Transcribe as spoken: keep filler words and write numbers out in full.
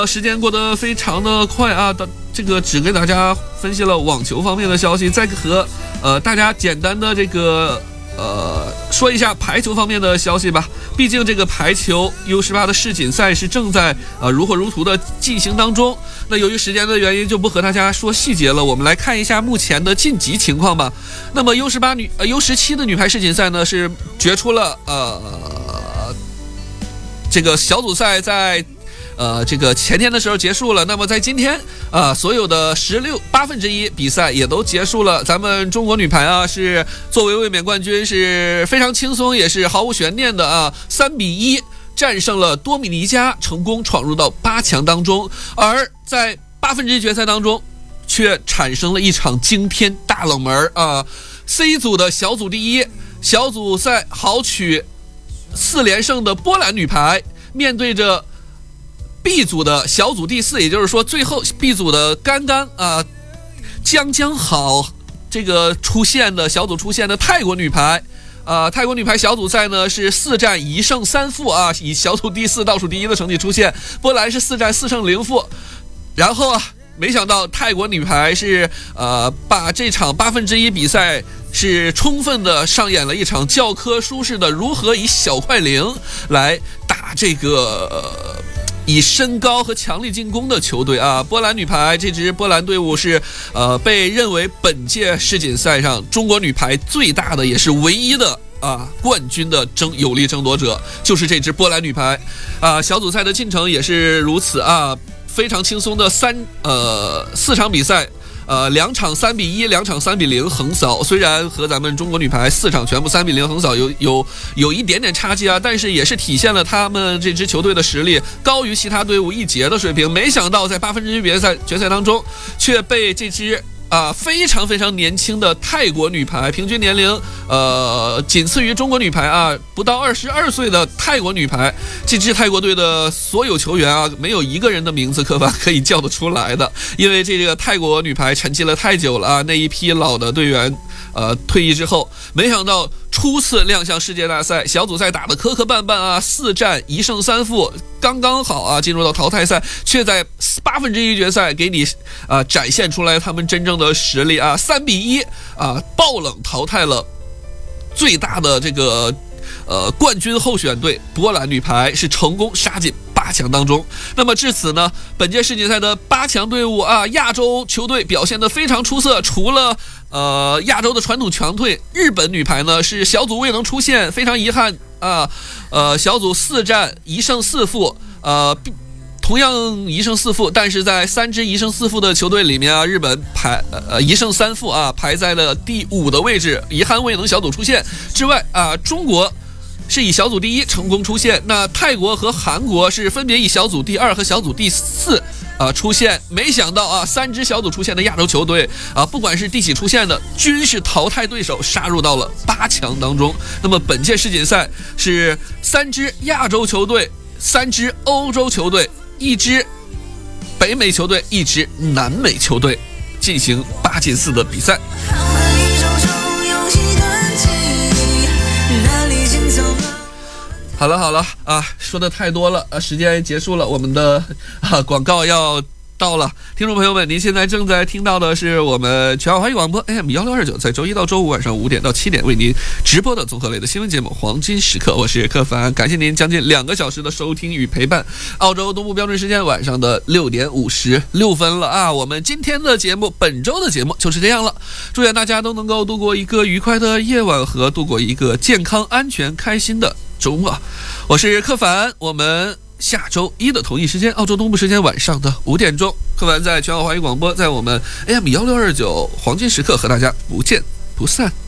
时间过得非常的快啊，这个只给大家分析了网球方面的消息，再和呃大家简单的这个呃说一下排球方面的消息吧。毕竟这个排球 U 十八 的世锦赛是正在呃如火如荼的进行当中。那由于时间的原因，就不和大家说细节了。我们来看一下目前的晋级情况吧。那么 U 十八 女呃 U 十七 的女排世锦赛呢是决出了呃这个小组赛在。呃，这个前天的时候结束了，那么在今天啊、呃，所有的十六八分之一比赛也都结束了。咱们中国女排啊，是作为卫冕冠军是非常轻松，也是毫无悬念的啊，三比一战胜了多米尼加，成功闯入到八强当中。而在八分之一决赛当中，却产生了一场惊天大冷门啊 ！C 组的小组第一，小组赛豪取四连胜的波兰女排，面对着B 组的小组第四，也就是说最后 B 组的刚刚啊将将好这个出现的小组出现的泰国女排啊、呃，泰国女排小组赛呢是四战一胜三负啊，以小组第四倒数第一的成绩出现。波兰是四战四胜零负，然后啊，没想到泰国女排是呃把这场八分之一比赛是充分的上演了一场教科书式的如何以小快灵来打这个。呃以身高和强力进攻的球队啊，波兰女排这支波兰队伍是呃被认为本届世锦赛上中国女排最大的也是唯一的啊冠军的争有力争夺者，就是这支波兰女排啊。小组赛的进程也是如此啊，非常轻松的三呃四场比赛。呃，两场三比一，两场三比零横扫。虽然和咱们中国女排四场全部三比零横扫有有有一点点差距啊，但是也是体现了他们这支球队的实力高于其他队伍一截的水平。没想到在八分之一决赛决赛当中，却被这支啊非常非常年轻的泰国女排，平均年龄呃仅次于中国女排啊，不到二十二岁的泰国女排，这支泰国队的所有球员啊，没有一个人的名字可法可以叫得出来的，因为这个泰国女排沉寂了太久了啊，那一批老的队员呃退役之后，没想到初次亮相世界大赛，小组赛打得磕磕绊绊啊，四战一胜三负，刚刚好啊进入到淘汰赛，却在八分之一决赛给你啊展现出来他们真正的实力啊，三比一啊爆冷淘汰了最大的这个呃冠军候选队波兰女排，是成功杀进八强当中。那么至此呢，本届世锦赛的八强队伍啊，亚洲球队表现得非常出色，除了呃亚洲的传统强队日本女排呢是小组未能出现，非常遗憾啊，呃小组四战一胜四负，呃同样一胜四负，但是在三支一胜四负的球队里面啊，日本排呃一胜三负啊，排在了第五的位置，遗憾未能小组出线之外啊，中国是以小组第一成功出现，那泰国和韩国是分别以小组第二和小组第四啊出现。没想到啊，三支小组出现的亚洲球队啊，不管是第几出现的，均是淘汰对手，杀入到了八强当中。那么本届世锦赛是三支亚洲球队，三支欧洲球队，一支北美球队，一支南美球队进行八进四的比赛。好了好了啊，说的太多了啊，时间结束了，我们的啊广告要到了。听众朋友们，您现在正在听到的是我们全华语广播 A M 一六二九，在周一到周五晚上五点到七点为您直播的综合类的新闻节目《黄金时刻》，我是柯凡，感谢您将近两个小时的收听与陪伴。澳洲东部标准时间晚上的六点五十六分了啊！我们今天的节目，本周的节目就是这样了。祝愿大家都能够度过一个愉快的夜晚和度过一个健康、安全、开心的周末。我是柯凡，我们下周一的同一时间，澳洲东部时间晚上的五点钟，柯凡在全澳华语广播，在我们 A M 一六二九黄金时刻和大家不见不散。